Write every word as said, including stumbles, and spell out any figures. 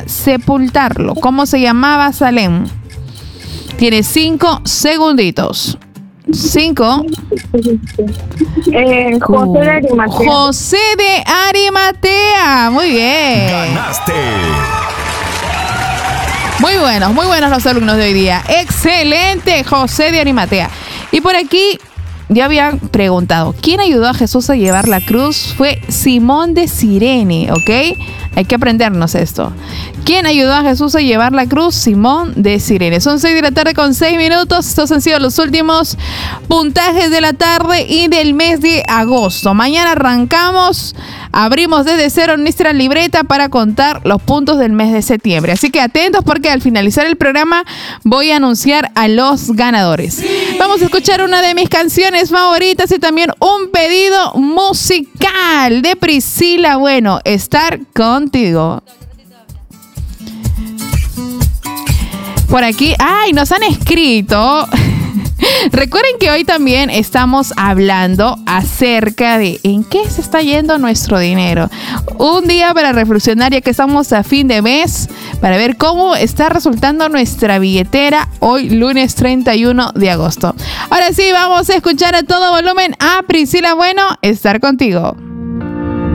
para sepultarlo. ¿Cómo se llamaba Salem? Tiene cinco segunditos. Cinco. Eh, José de Arimatea. José de Arimatea. Muy bien. Ganaste. Muy buenos, muy buenos los alumnos de hoy día. Excelente, José de Arimatea. Y por aquí ya habían preguntado, ¿quién ayudó a Jesús a llevar la cruz? Fue Simón de Cirene, ¿ok? Hay que aprendernos esto. ¿Quién ayudó a Jesús a llevar la cruz? Simón de Cirene. Son seis de la tarde con seis minutos. Estos han sido los últimos puntajes de la tarde y del mes de agosto. Mañana arrancamos, abrimos desde cero nuestra libreta para contar los puntos del mes de septiembre. Así que atentos porque al finalizar el programa voy a anunciar a los ganadores. Vamos a escuchar una de mis canciones favoritas y también un pedido musical de Priscila Bueno, Estar Contigo. Por aquí, ay, nos han escrito. Recuerden que hoy también estamos hablando acerca de en qué se está yendo nuestro dinero. Un día para reflexionar, ya que estamos a fin de mes, para ver cómo está resultando nuestra billetera hoy, lunes treinta y uno de agosto. Ahora sí, vamos a escuchar a todo volumen a Priscila Bueno, Estar Contigo.